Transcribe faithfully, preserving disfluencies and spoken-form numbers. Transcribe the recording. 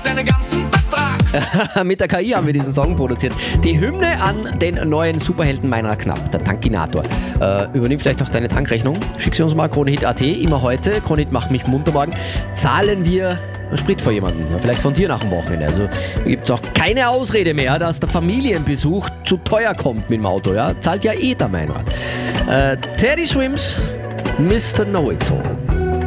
deinen ganzen Betrag. Mit der K I haben wir diesen Song produziert. Die Hymne an den neuen Superhelden Meinrad Knapp, der Tankinator. Äh, übernimm vielleicht auch deine Tankrechnung. Schick sie uns mal, Kronehit punkt at. Immer heute, Kronehit macht mich munter morgen. Zahlen wir Sprit vor jemanden. Vielleicht von dir nach dem Wochenende. Also gibt es auch keine Ausrede mehr, dass der Familienbesuch zu teuer kommt mit dem Auto. Ja? Zahlt ja eh der Meinrad. Äh, Teddy Swims, Mister Know-It-All.